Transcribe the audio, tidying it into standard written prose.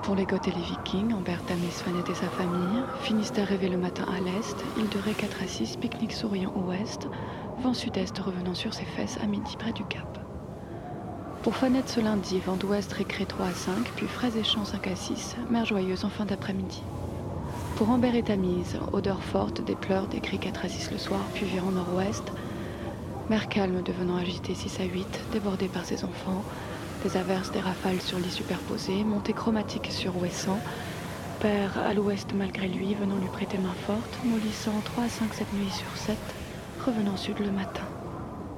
Pour les Goths et les Vikings, Ambert, Tamis, Svanet et sa famille, Finistère rêvé le matin à l'est, île de Ré 4 à 6, pique-nique souriant au ouest, vent sud-est revenant sur ses fesses à midi près du Cap. Pour Fanette ce lundi, vent d'ouest récré 3 à 5, puis fraises et champs 5 à 6, mer joyeuse en fin d'après-midi. Pour Ambert et Tamise, odeur forte, des pleurs, des cris 4 à 6 le soir, puis virant nord-ouest, mer calme devenant agitée 6 à 8, débordée par ses enfants, des averses, des rafales sur lit superposées, montée chromatique sur ouessant, père à l'ouest malgré lui, venant lui prêter main forte, mollissant 3 à 5 cette nuit sur 7, revenant sud le matin.